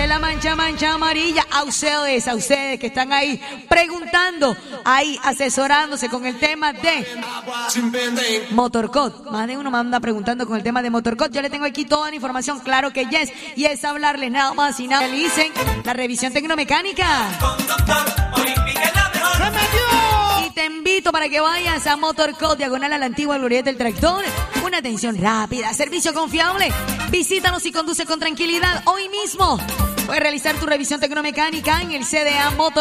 la mancha amarilla. A ustedes que están ahí preguntando, ahí asesorándose con el tema de Motorcode. Más de uno me anda preguntando con el tema de Motorcode. Yo le tengo aquí toda la información, claro que yes. Y es hablarles nada más y nada. Realicen la revisión tecnomecánica. Y te invito para que vayas a Motorcode, diagonal a la antigua glorieta del tractor. Una atención rápida, servicio confiable. Visítanos y conduce con tranquilidad hoy mismo. Puedes realizar tu revisión tecnomecánica en el CDA Motor.